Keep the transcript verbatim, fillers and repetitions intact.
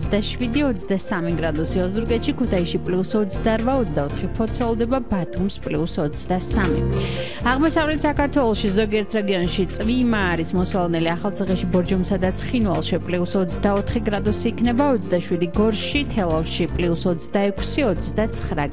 ოცდაშვიდი ოცდასამი გრადუსი ოზურგეთში, ქუთაისში პლუს ოცდაორვა ოცდაოთხი ფოცოლდება, ბათუმს პლუს ოცდასამი. აღმოსავლეთ საქართველოში ზოგიერთ რეგიონში წვიმა არის მოსალოდნელი, ახალციხეში, ბორჯომსა და ცხინვალში პლუს ოცდაოთხი გრადუსი იქნება, ოცდაშვიდი გორში, თელავში პლუს ოცდაექვსი ოცდაცხრა